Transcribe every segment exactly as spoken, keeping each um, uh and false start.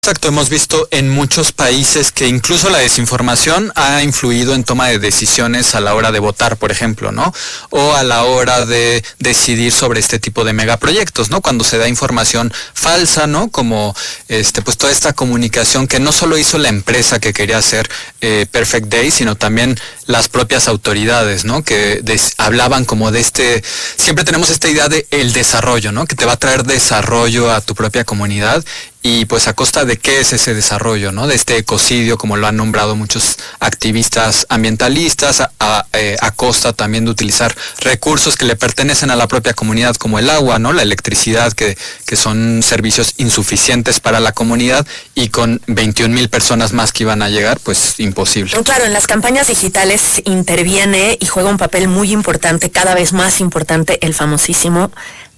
Exacto, hemos visto en muchos países que incluso la desinformación ha influido en toma de decisiones a la hora de votar, por ejemplo, ¿no? O a la hora de decidir sobre este tipo de megaproyectos, ¿no? Cuando se da información falsa, ¿no? Como este, pues toda esta comunicación que no solo hizo la empresa que quería hacer eh, Perfect Day, sino también las propias autoridades, ¿no? Que des, hablaban como de este, siempre tenemos esta idea de el desarrollo, ¿no? Que te va a traer desarrollo a tu propia comunidad. Y pues a costa de qué es ese desarrollo, ¿no? De este ecocidio, como lo han nombrado muchos activistas ambientalistas, a, a, eh, a costa también de utilizar recursos que le pertenecen a la propia comunidad, como el agua, ¿no? La electricidad, que, que son servicios insuficientes para la comunidad, y con veintiún mil personas más que iban a llegar, pues imposible. Claro, en las campañas digitales interviene y juega un papel muy importante, cada vez más importante, el famosísimo,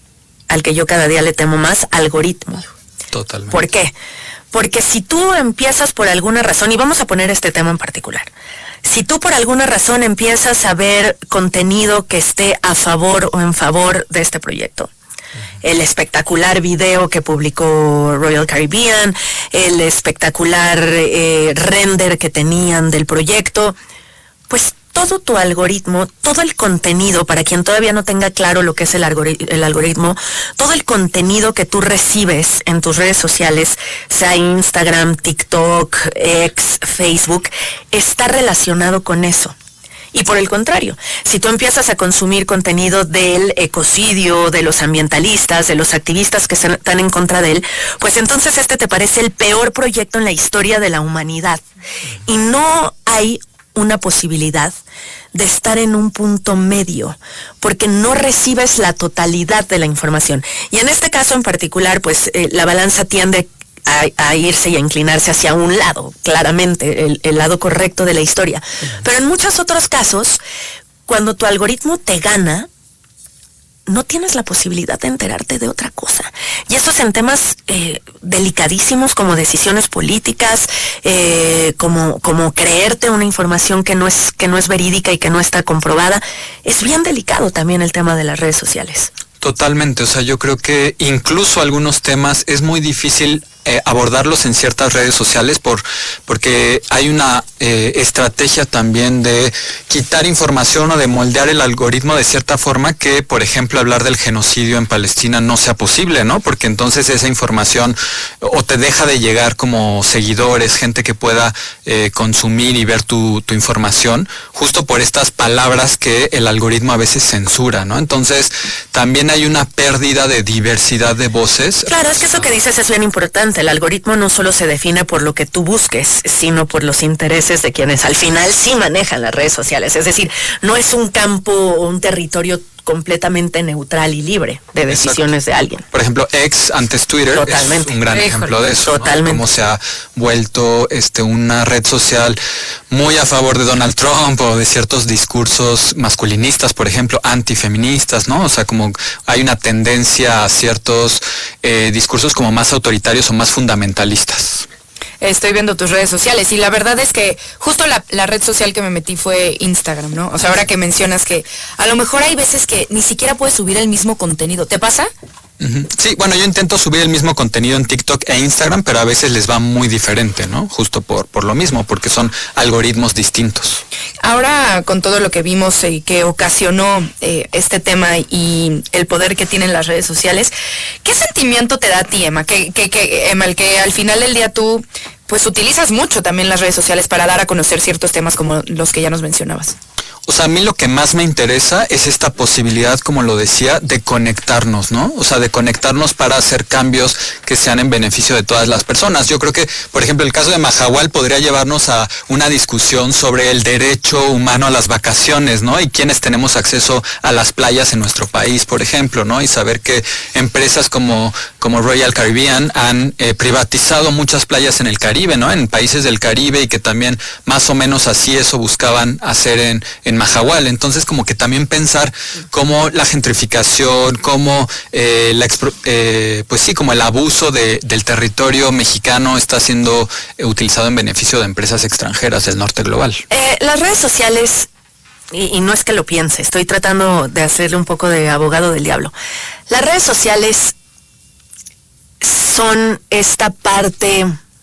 al que yo cada día le temo más, algoritmo. Totalmente. ¿Por qué? Porque si tú empiezas por alguna razón, y vamos a poner este tema en particular, si tú por alguna razón empiezas a ver contenido que esté a favor o en favor de este proyecto, el espectacular video que publicó Royal Caribbean, el espectacular eh, render que tenían del proyecto, pues todo tu algoritmo, todo el contenido, para quien todavía no tenga claro lo que es el, algori- el algoritmo, todo el contenido que tú recibes en tus redes sociales, sea Instagram, TikTok, X, Facebook, está relacionado con eso. Y por el contrario, si tú empiezas a consumir contenido del ecocidio, de los ambientalistas, de los activistas que están en contra de él, pues entonces este te parece el peor proyecto en la historia de la humanidad. Y no hay una posibilidad de estar en un punto medio, porque no recibes la totalidad de la información. Y en este caso en particular, pues eh, la balanza tiende a, a irse y a inclinarse hacia un lado, claramente, el, el lado correcto de la historia. Uh-huh. Pero en muchos otros casos, cuando tu algoritmo te gana, no tienes la posibilidad de enterarte de otra cosa. Y esto es en temas eh, delicadísimos como decisiones políticas, eh, como, como creerte una información que no es, que no es verídica y que no está comprobada. Es bien delicado también el tema de las redes sociales. Totalmente, o sea, yo creo que incluso algunos temas es muy difícil eh, abordarlos en ciertas redes sociales por porque hay una eh, estrategia también de quitar información o de moldear el algoritmo de cierta forma que, por ejemplo, hablar del genocidio en Palestina no sea posible, ¿no? Porque entonces esa información o te deja de llegar como seguidores, gente que pueda eh, consumir y ver tu, tu información, justo por estas palabras que el algoritmo a veces censura, ¿no? Entonces, también hay una pérdida de diversidad de voces. Claro, es que eso que dices es bien importante. El algoritmo no solo se define por lo que tú busques, sino por los intereses de quienes al final sí manejan las redes sociales. Es decir, no es un campo o un territorio completamente neutral y libre de decisiones. Exacto. De alguien. Por ejemplo, X, antes Twitter, totalmente. Es un gran Híjole. ejemplo de eso. Totalmente. ¿No? Cómo se ha vuelto este, una red social muy a favor de Donald Trump o de ciertos discursos masculinistas, por ejemplo, antifeministas, ¿no? O sea, como hay una tendencia a ciertos eh, discursos como más autoritarios o más fundamentalistas. Estoy viendo tus redes sociales y la verdad es que justo la, la red social que me metí fue Instagram, ¿no? O sea, ahora que mencionas que a lo mejor hay veces que ni siquiera puedes subir el mismo contenido. ¿Te pasa? Uh-huh. Sí, bueno, yo intento subir el mismo contenido en TikTok e Instagram, pero a veces les va muy diferente, ¿no? Justo por, por lo mismo, porque son algoritmos distintos. Ahora, con todo lo que vimos y eh, que ocasionó eh, este tema y el poder que tienen las redes sociales, ¿qué sentimiento te da a ti, Emma? Que, que, que, Emma, el que al final del día tú pues utilizas mucho también las redes sociales para dar a conocer ciertos temas como los que ya nos mencionabas. O sea, a mí lo que más me interesa es esta posibilidad, como lo decía, de conectarnos, ¿no? O sea, de conectarnos para hacer cambios que sean en beneficio de todas las personas. Yo creo que, por ejemplo, el caso de Mahahual podría llevarnos a una discusión sobre el derecho humano a las vacaciones, ¿no? Y quiénes tenemos acceso a las playas en nuestro país, por ejemplo, ¿no? Y saber que empresas como, como Royal Caribbean han eh, privatizado muchas playas en el Caribe, ¿no? En países del Caribe, y que también más o menos así eso buscaban hacer en, en Mahahual. Entonces, como que también pensar cómo la gentrificación, cómo eh, la expro- eh, pues sí, como el abuso de, del territorio mexicano está siendo eh, utilizado en beneficio de empresas extranjeras del norte global. Eh, las redes sociales, y, y no es que lo piense, estoy tratando de hacerle un poco de abogado del diablo. Las redes sociales son esta parte